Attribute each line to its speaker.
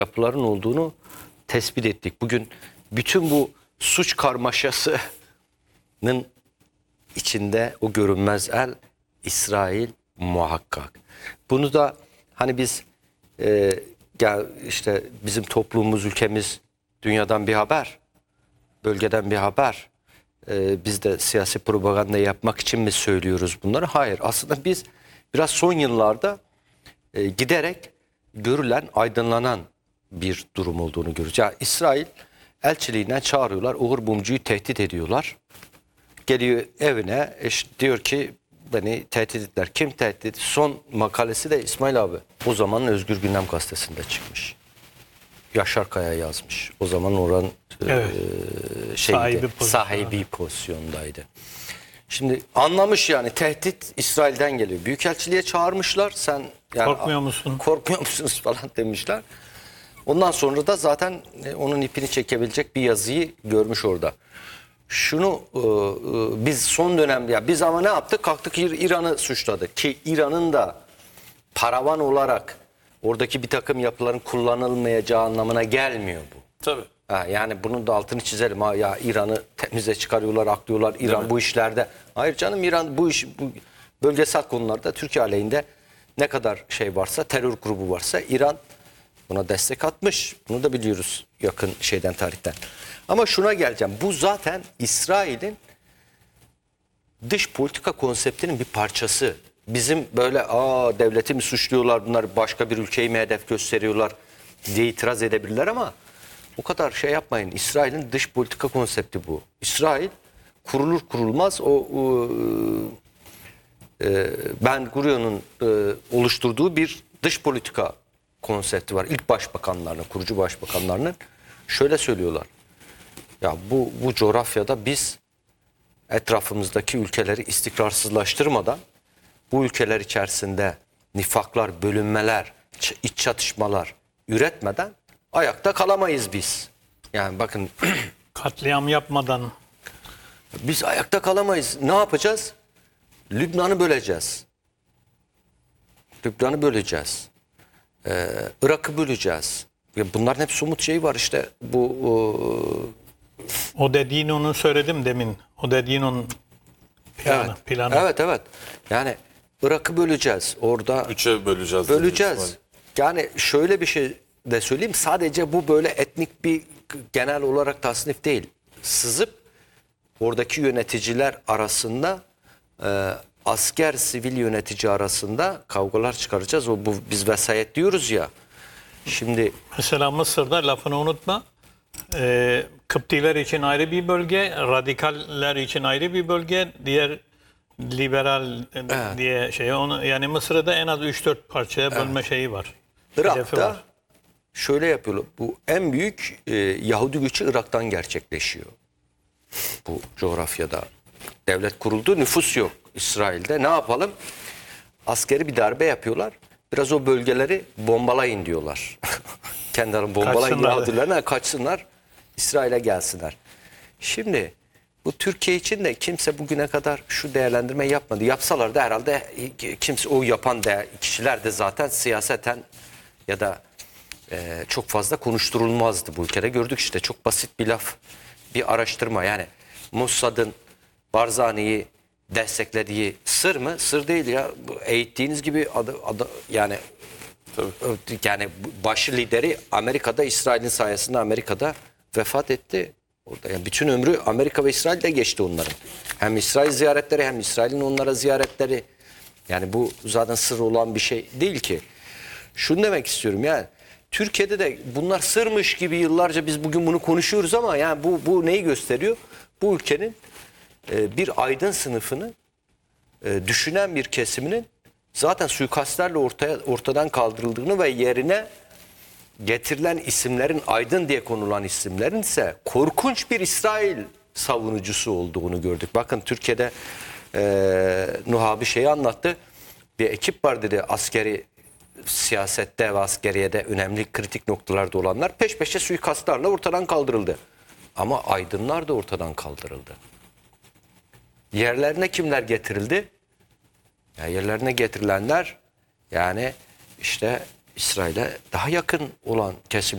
Speaker 1: yapıların olduğunu tespit ettik. Bugün bütün bu suç karmaşasının içinde o görünmez el İsrail muhakkak. Bunu da hani biz ya işte bizim toplumumuz, ülkemiz dünyadan bir haber, bölgeden bir haber. Biz de siyasi propaganda yapmak için mi söylüyoruz bunları? Hayır. Aslında biz biraz son yıllarda giderek görülen, aydınlanan bir durum olduğunu görüyoruz. Ya İsrail elçiliğinden çağırıyorlar, Uğur Mumcu'yu tehdit ediyorlar. Geliyor evine, diyor ki beni tehdit ettiler. Kim tehdit etti? Son makalesi de İsmail abi. O zamanın Özgür Gündem gazetesinde çıkmış. Yaşar Kaya yazmış. O zaman oranın sahibi pozisyondaydı. Şimdi anlamış yani tehdit İsrail'den geliyor. Büyükelçiliğe çağırmışlar. Sen yani,
Speaker 2: korkmuyor musun?
Speaker 1: Korkmuyor musunuz falan demişler. Ondan sonra da zaten onun ipini çekebilecek bir yazıyı görmüş orada. Şunu biz son dönemde ya biz ama ne yaptık? Kalktık İran'ı suçladık ki İran'ın da paravan olarak oradaki bir takım yapıların kullanılmayacağı anlamına gelmiyor bu.
Speaker 3: Tabii.
Speaker 1: Yani bunun da altını çizelim. Ya İran'ı temize çıkarıyorlar, aklıyorlar. İran bu işlerde. Hayır canım, İran bu bölgesel konularda Türkiye aleyhinde ne kadar şey varsa, terör grubu varsa İran buna destek atmış. Bunu da biliyoruz yakın tarihten. Ama şuna geleceğim. Bu zaten İsrail'in dış politika konseptinin bir parçası. Bizim böyle devleti mi suçluyorlar, bunlar başka bir ülkeyi mi hedef gösteriyorlar diye itiraz edebilirler ama o kadar şey yapmayın. İsrail'in dış politika konsepti bu. İsrail kurulur kurulmaz Ben Gurion'un oluşturduğu bir dış politika konsepti var. İlk başbakanlarının, kurucu başbakanlarının şöyle söylüyorlar. Ya bu coğrafyada biz etrafımızdaki ülkeleri istikrarsızlaştırmadan bu ülkeler içerisinde nifaklar, bölünmeler, iç çatışmalar üretmeden ayakta kalamayız biz. Yani bakın
Speaker 2: Katliam yapmadan.
Speaker 1: biz ayakta kalamayız. Ne yapacağız? Lübnan'ı böleceğiz. Lübnan'ı böleceğiz. Irak'ı böleceğiz. Bunların hep somut şey var işte.
Speaker 2: O dediğin onu söyledim demin. O dediğin onun planı.
Speaker 1: Evet. Yani Irak'ı böleceğiz. Orada
Speaker 3: Üçe böleceğiz.
Speaker 1: Böleceğiz. Yani şöyle bir şey de söyleyeyim. Sadece bu böyle etnik bir genel olarak tasnif değil. Sızıp oradaki yöneticiler arasında asker, sivil yönetici arasında kavgalar çıkaracağız. Biz vesayet diyoruz ya. Şimdi
Speaker 2: Mesela Mısır'da lafını unutma. Kıptiler için ayrı bir bölge, radikaller için ayrı bir bölge, diğer liberal diye yani Mısır'da en az 3-4 parçaya bölme şeyi var. Hedefi
Speaker 1: Irak'ta
Speaker 2: var.
Speaker 1: şöyle yapıyorlar. Bu en büyük Yahudi göçü Irak'tan gerçekleşiyor. Bu coğrafyada. Devlet kuruldu, nüfus yok İsrail'de. Ne yapalım? Askeri bir darbe yapıyorlar. Biraz o bölgeleri bombalayın diyorlar. Kendilerini bombalayın, Yahudilerine kaçsınlar, İsrail'e gelsinler. Şimdi bu Türkiye için de kimse bugüne kadar şu değerlendirme yapmadı. Yapsalar da herhalde kimse o yapan kişiler de zaten siyaseten ya da çok fazla konuşturulmazdı bu ülkede. Gördük işte, çok basit bir laf, bir araştırma. Yani Mossad'ın Barzani'yi desteklediği sır mı? Sır değil ya. Eğittiğiniz gibi yani yani başı lideri Amerika'da, İsrail'in sayesinde Amerika'da vefat etti. Orada yani bütün ömrü Amerika ve İsrail'de geçti onların. Hem İsrail ziyaretleri hem İsrail'in onlara ziyaretleri. Yani bu zaten sır olan bir şey değil ki. Şunu demek istiyorum yani. Türkiye'de de bunlar sırmış gibi yıllarca biz bugün bunu konuşuyoruz ama yani bu neyi gösteriyor? Bu ülkenin bir aydın sınıfını düşünen bir kesiminin zaten suikastlerle ortadan kaldırıldığını ve yerine getirilen isimlerin, aydın diye konulan isimlerin ise korkunç bir İsrail savunucusu olduğunu gördük. Bakın Türkiye'de Nuh abi şeyi anlattı. Bir ekip var dedi, askeri siyasette ve askeriyede önemli kritik noktalarda olanlar peş peşe suikastlarla ortadan kaldırıldı. Ama aydınlar da ortadan kaldırıldı. Yerlerine kimler getirildi? Yani yerlerine getirilenler yani işte İsrail'e daha yakın olan kesim.